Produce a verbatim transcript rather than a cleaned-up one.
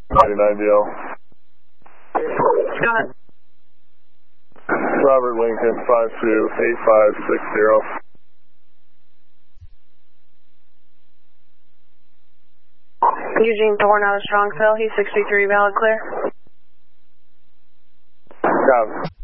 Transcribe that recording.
ninety-nine D L. Scott. Robert Lincoln, five two eight five six zero. Eugene Thorne out of Strongville, he's sixty-three, valid clear. Copy.